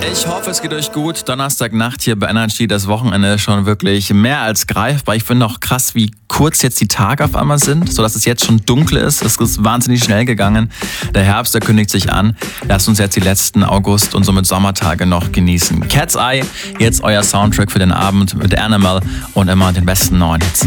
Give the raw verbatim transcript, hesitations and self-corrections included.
Ich hoffe, es geht euch gut. Donnerstagnacht hier bei Energy, das Wochenende schon wirklich mehr als greifbar. Ich finde auch krass, wie kurz jetzt die Tage auf einmal sind, sodass es jetzt schon dunkel ist. Es ist wahnsinnig schnell gegangen. Der Herbst, der kündigt sich an. Lasst uns jetzt die letzten August- und somit Sommertage noch genießen. Cat's Eye, jetzt euer Soundtrack für den Abend mit Animal und immer den besten neuen Hits.